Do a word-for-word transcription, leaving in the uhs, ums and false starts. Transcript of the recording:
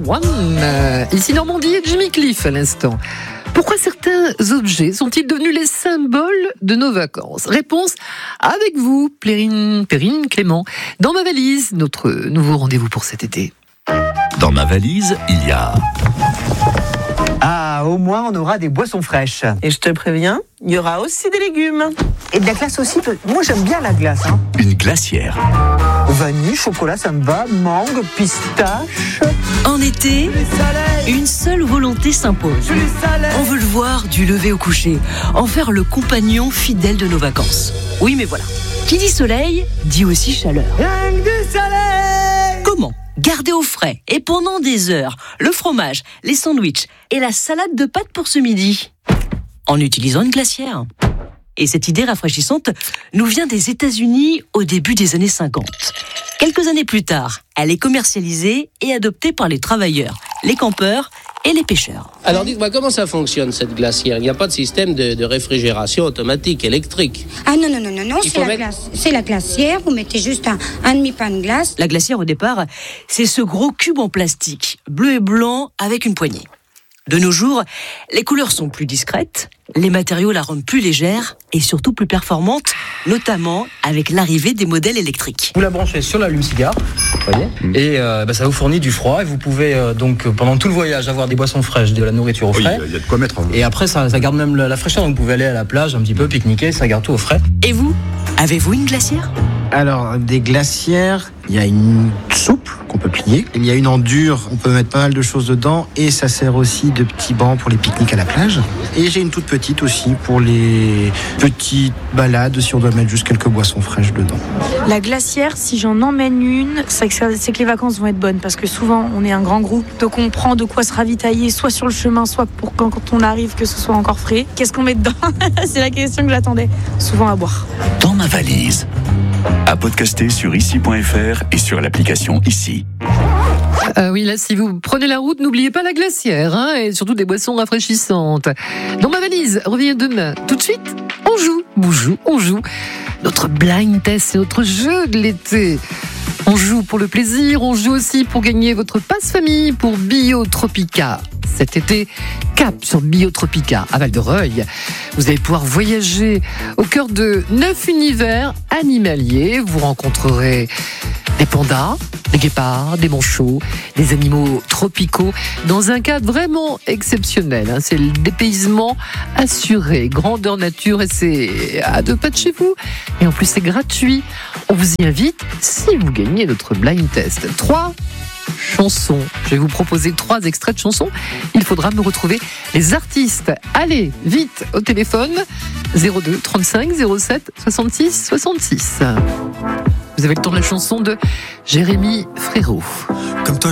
One. Euh, ici Normandie et Jimmy Cliff à l'instant. Pourquoi certains objets sont-ils devenus les symboles de nos vacances ? Réponse avec vous, Perrine, Perrine Clément. Dans ma valise, notre nouveau rendez-vous pour cet été. Dans ma valise, il y a... Ah, au moins on aura des boissons fraîches. Et je te préviens, il y aura aussi des légumes. Et de la glace aussi. Moi j'aime bien la glace. Hein. Une glacière. Vanille, chocolat, ça me va. Mangue, pistache. En été, une seule volonté s'impose. On veut le voir du lever au coucher, en faire le compagnon fidèle de nos vacances. Oui, mais voilà. Qui dit soleil, dit aussi chaleur. Rien que du soleil. Comment ? Garder au frais et pendant des heures le fromage, les sandwichs et la salade de pâtes pour ce midi en utilisant une glacière. Et cette idée rafraîchissante nous vient des États-Unis au début des années cinquante. Quelques années plus tard, elle est commercialisée et adoptée par les travailleurs, les campeurs et les pêcheurs. Alors dites-moi, comment ça fonctionne cette glacière ? Il n'y a pas de système de, de réfrigération automatique, électrique ? Ah non, non, non, non, non, c'est la, mettre... glace, c'est la glacière, vous mettez juste un, un demi-pain de glace. La glacière au départ, c'est ce gros cube en plastique, bleu et blanc avec une poignée. De nos jours, les couleurs sont plus discrètes, les matériaux la rendent plus légère et surtout plus performante, notamment avec l'arrivée des modèles électriques. Vous la branchez sur l'allume-cigare, voyez, mmh. et euh, bah, ça vous fournit du froid et vous pouvez euh, donc pendant tout le voyage avoir des boissons fraîches, de la nourriture au frais. Oui, il y a de quoi mettre. Hein. Et après ça, ça garde même la, la fraîcheur, donc vous pouvez aller à la plage un petit peu pique-niquer, ça garde tout au frais. Et vous, avez-vous une glacière ? Alors, des glacières, il y a une souple qu'on peut plier. Il y a une en dur, on peut mettre pas mal de choses dedans. Et ça sert aussi de petits bancs pour les pique-niques à la plage. Et j'ai une toute petite aussi pour les petites balades, si on doit mettre juste quelques boissons fraîches dedans. La glacière, si j'en emmène une, c'est que, ça, c'est que les vacances vont être bonnes. Parce que souvent, on est un grand groupe. Donc on prend de quoi se ravitailler, soit sur le chemin, soit pour quand, quand on arrive, que ce soit encore frais. Qu'est-ce qu'on met dedans ? C'est la question que j'attendais. Souvent à boire. Dans ma valise. À podcaster sur ici point f r et sur l'application Ici. Ah oui, là, si vous prenez la route, n'oubliez pas la glacière, hein, et surtout des boissons rafraîchissantes. Dans ma valise, revient demain. Tout de suite, on joue, on joue, on joue. Notre blind test, c'est notre jeu de l'été. On joue pour le plaisir, on joue aussi pour gagner votre passe-famille pour Biotropica. Cet été, cap sur Biotropica à Val-de-Reuil. Vous allez pouvoir voyager au cœur de neuf univers animaliers. Vous rencontrerez des pandas, des guépards, des manchots, des animaux tropicaux dans un cadre vraiment exceptionnel. C'est le dépaysement assuré, grandeur nature, et c'est à deux pas de chez vous. Et en plus, c'est gratuit. On vous y invite si vous gagnez notre blind test. Trois chansons. Je vais vous proposer trois extraits de chansons. Il faudra me retrouver les artistes. Allez, vite au téléphone zéro deux trente-cinq zéro sept soixante-six soixante-six. Vous avez le temps de la chanson de Jérémy Frérot. Comme toi,